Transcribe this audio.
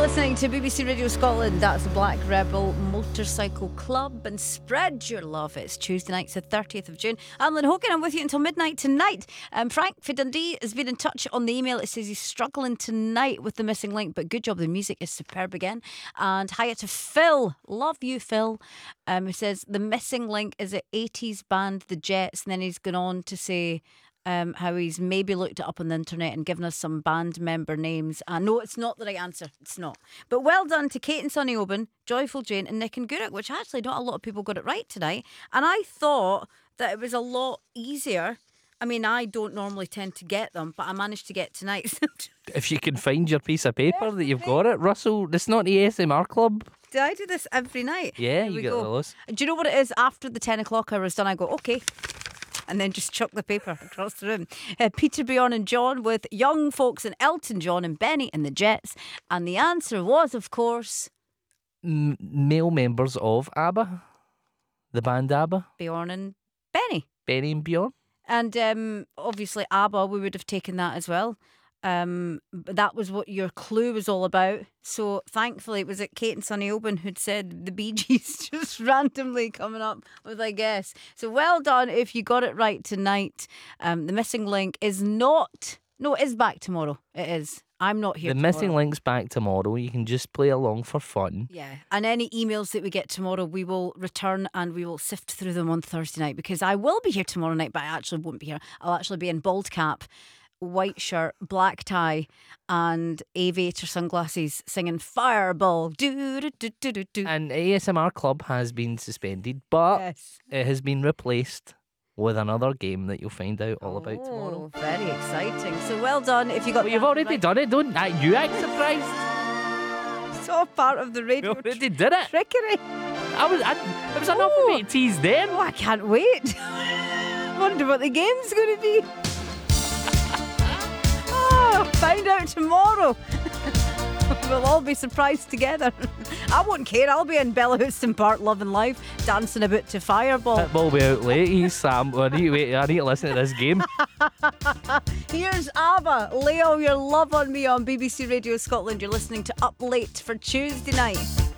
listening to BBC Radio Scotland. That's Black Rebel Motorcycle Club, and spread your love. It's Tuesday night, it's the 30th of June. I'm Lynn Hogan. I'm with you until midnight tonight. Frank for Dundee has been in touch on the email. It says he's struggling tonight with the missing link, but good job. The music is superb again. And hiya to Phil. Love you, Phil. Who says the missing link is an 80s band, The Jets. And then he's gone on to say how he's maybe looked it up on the internet and given us some band member names. No, it's not the right answer. It's not. But well done to Kate and Sonny Oban, Joyful Jane and Nick and Guruk, which actually not a lot of people got it right tonight. And I thought that it was a lot easier. I mean, I don't normally tend to get them, but I managed to get tonight. If you can find your piece of paper that you've got it, Russell, it's not the ASMR club. Do I do this every night? Yeah, Here you we get go. those. Do you know what it is? After the 10 o'clock hour is done, I go, okay. And then just chuck the paper across the room. Peter, Bjorn and John with Young Folks and Elton John and Benny and the Jets. And the answer was, of course... male members of ABBA. The band ABBA. Bjorn and Benny. Benny and Bjorn. And obviously ABBA, we would have taken that as well. But that was what your clue was all about. So thankfully it was at Kate and Sonny Oban who'd said the Bee Gees, just randomly coming up with I guess. So well done if you got it right tonight. The missing link is not... No, it is back tomorrow. It is. I'm not here The tomorrow. missing link's back tomorrow. You can just play along for fun. Yeah. And any emails that we get tomorrow, we will return and we will sift through them on Thursday night, because I will be here tomorrow night, but I actually won't be here. I'll actually be in bald cap, white shirt, black tie and aviator sunglasses singing Fireball. Do, do, do, do, do, do. And ASMR Club has been suspended, but Yes. it has been replaced with another game that you'll find out all about tomorrow. Oh, very exciting. So well done if you got Well, you've already done it, don't you? Act surprised. It's all part of the You radio already did it. trickery. It was enough for me to tease then. Oh, I can't wait. Wonder what the game's going to be. Oh, find out tomorrow. We'll all be surprised together. I won't care. I'll be in Bella Houston Park loving life, dancing about to Fireball. Pitbull will be out late. He's Sam. I need to listen to this game. Here's ABBA. Lay all your love on me on BBC Radio Scotland. You're listening to Up Late for Tuesday night.